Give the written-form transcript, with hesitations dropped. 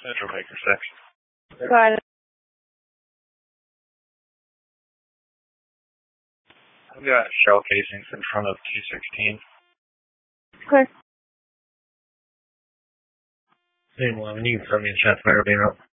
Central Baker section. Got it. I've got shell casings in front of 216. Okay. Same one. You can send me a chance fire being up.